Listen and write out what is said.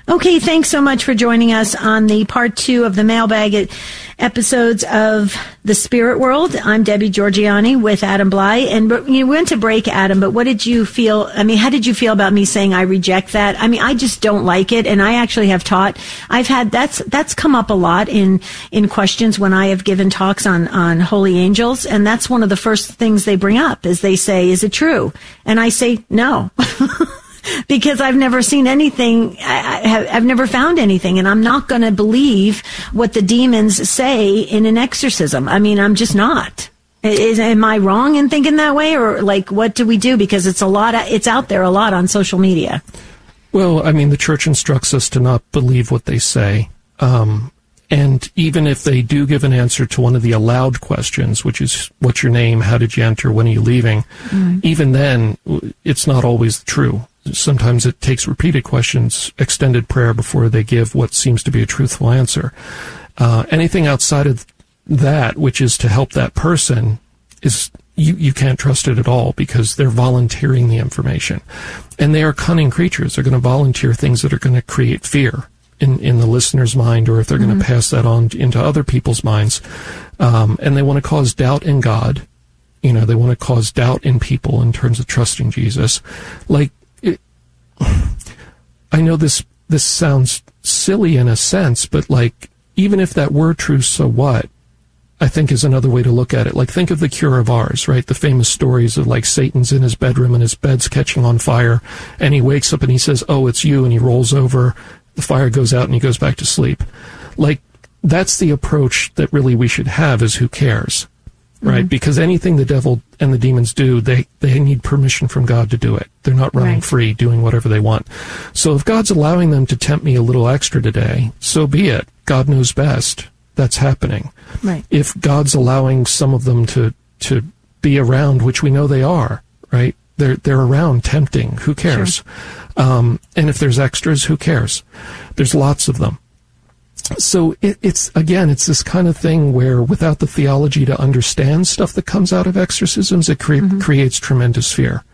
Okay, thanks so much for joining us on the part 2 of the Mailbag episodes of The Spirit World. I'm Debbie Georgianni with Adam Bly. And you went to break, Adam, but what did you feel? I mean, how did you feel about me saying I reject that? I mean, I just don't like it. And I actually have taught, that's come up a lot in questions when I have given talks on holy angels. And that's one of the first things they bring up is they say, is it true? And I say, no. Because I've never seen anything, I've never found anything, and I'm not going to believe what the demons say in an exorcism. I mean, I'm just not. Am I wrong in thinking that way, or like, what do we do? Because it's out there a lot on social media. Well, I mean, the church instructs us to not believe what they say. And even if they do give an answer to one of the allowed questions, which is, what's your name, how did you enter, when are you leaving? Even then, it's not always true. Sometimes it takes repeated questions, extended prayer before they give what seems to be a truthful answer. Anything outside of that, which is to help that person, is you can't trust it at all, because they're volunteering the information. And they are cunning creatures. They're going to volunteer things that are going to create fear in the listener's mind, or if they're going to pass that on into other people's minds. And they want to cause doubt in God. They want to cause doubt in people in terms of trusting Jesus. I know this sounds silly in a sense, but even if that were true, so what? I think is another way to look at it. Think of the Cure of Ars, right? The famous stories of Satan's in his bedroom and his bed's catching on fire, and he wakes up and he says, "Oh, it's you," and he rolls over, the fire goes out, and he goes back to sleep. That's the approach that really we should have, is who cares? Right? Because anything the devil and the demons do, they need permission from God to do it. They're not running free, doing whatever they want. So if God's allowing them to tempt me a little extra today, so be it. God knows best. That's happening. Right. If God's allowing some of them to be around, which we know they are, right? They're around tempting. Who cares? Sure. And if there's extras, who cares? There's lots of them. So it's this kind of thing where without the theology to understand stuff that comes out of exorcisms, it creates tremendous fear.